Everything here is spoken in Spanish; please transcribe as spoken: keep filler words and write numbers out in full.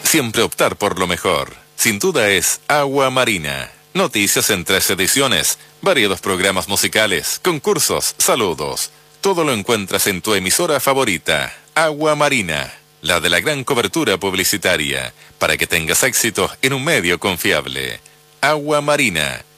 Siempre optar por lo mejor. Sin duda es Agua Marina. Noticias en tres ediciones, variados programas musicales, concursos, saludos. Todo lo encuentras en tu emisora favorita, Agua Marina, la de la gran cobertura publicitaria, para que tengas éxito en un medio confiable. Agua Marina,